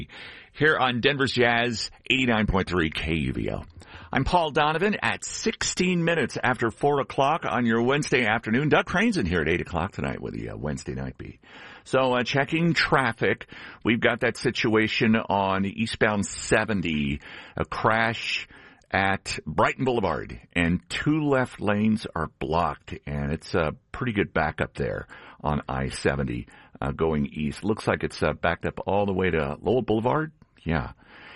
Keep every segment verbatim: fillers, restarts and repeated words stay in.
Here on Denver's Jazz, eighty-nine point three K U V O. I'm Paul Donovan at sixteen minutes after four o'clock on your Wednesday afternoon. Doug Crane's in here at eight o'clock tonight with the uh, Wednesday night beat. So uh, checking traffic, we've got that situation on eastbound seventy, a crash at Brighton Boulevard, and two left lanes are blocked, and it's a pretty good backup there on I seventy uh, going east. Looks like it's uh, backed up all the way to Lowell Boulevard. Yeah.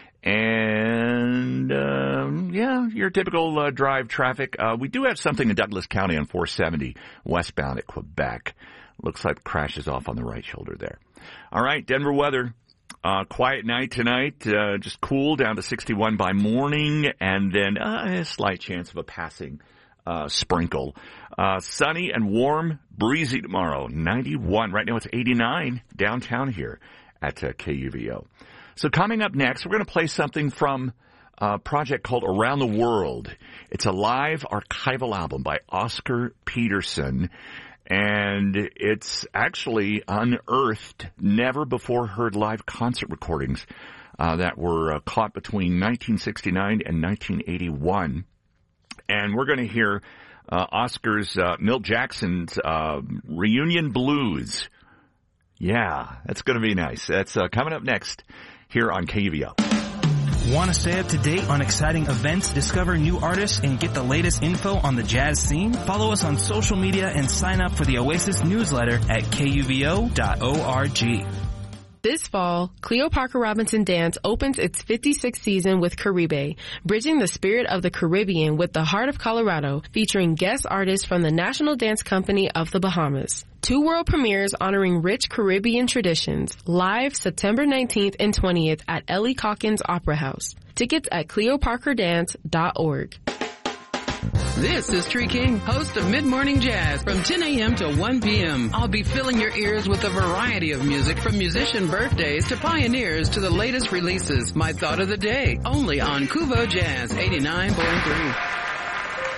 And, um, yeah, your typical uh, drive traffic. Uh, we do have something in Douglas County on four seventy westbound at Quebec. Looks like crashes off on the right shoulder there. All right, Denver weather. Uh, quiet night tonight. Uh, just cool down to sixty-one by morning, and then uh, a slight chance of a passing uh, sprinkle. Uh, sunny and warm, breezy tomorrow. ninety-one. Right now it's eighty-nine downtown here at uh, K U V O. So coming up next, we're going to play something from a project called Around the World. It's a live archival album by Oscar Peterson, and it's actually unearthed never-before-heard live concert recordings uh, that were uh, caught between nineteen sixty-nine and nineteen eighty-one. And we're going to hear uh, Oscar's, uh, Milt Jackson's uh, Reunion Blues. Yeah, that's going to be nice. That's uh, coming up next here on K U V O. Want to stay up to date on exciting events, discover new artists, and get the latest info on the jazz scene? Follow us on social media and sign up for the Oasis newsletter at K U V O dot org. This fall, Cleo Parker Robinson Dance opens its fifty-sixth season with Caribe, bridging the spirit of the Caribbean with the heart of Colorado, featuring guest artists from the National Dance Company of the Bahamas. Two world premieres honoring rich Caribbean traditions, live September nineteenth and twentieth at Ellie Calkins Opera House. Tickets at cleo parker dance dot org. This is Tree King, host of Mid-Morning Jazz from ten a.m. to one p.m. I'll be filling your ears with a variety of music from musician birthdays to pioneers to the latest releases. My thought of the day, only on Kuvo Jazz eighty-nine point three.